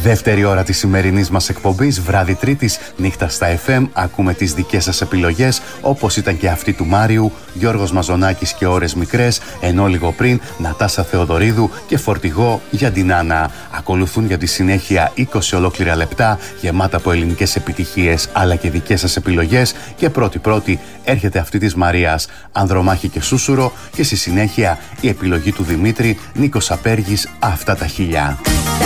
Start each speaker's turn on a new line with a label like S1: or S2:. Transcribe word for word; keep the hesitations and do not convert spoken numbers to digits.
S1: Δεύτερη ώρα της σημερινής μας εκπομπής, βράδυ Τρίτης, νύχτα στα εφ εμ. Ακούμε τις δικές σας επιλογές, όπως ήταν και αυτή του Μάριου, Γιώργος Μαζονάκης και Ώρες Μικρές, ενώ λίγο πριν Νατάσα Θεοδωρίδου και Φορτηγό για την Άννα. Ακολουθούν για τη συνέχεια είκοσι ολόκληρα λεπτά γεμάτα από ελληνικές επιτυχίες αλλά και δικές σας επιλογές, και πρώτη-πρώτη έρχεται αυτή της Μαρίας, Ανδρομάχη και Σούσουρο, και στη συνέχεια η επιλογή του Δημήτρη, Νίκος Απέργης, Αυτά τα χίλια.